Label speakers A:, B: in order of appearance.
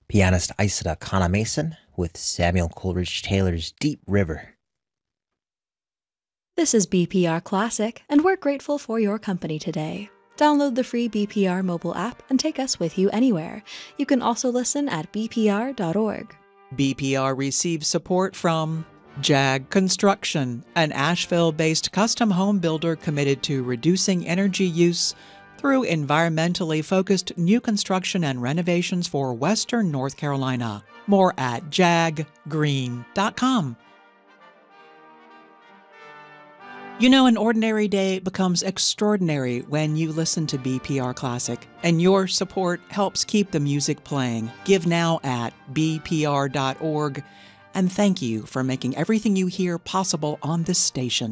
A: pianist Isada Kana Mason with Samuel Coleridge Taylor's Deep River.
B: This is BPR Classic, and we're grateful for your company today. Download the free BPR mobile app and take us with you anywhere. You can also listen at bpr.org.
C: BPR receives support from JAG Construction, an Asheville-based custom home builder committed to reducing energy use through environmentally focused new construction and renovations for Western North Carolina. More at jaggreen.com. You know, an ordinary day becomes extraordinary when you listen to BPR Classic, and your support helps keep the music playing. Give now at bpr.org, and thank you for making everything you hear possible on this station.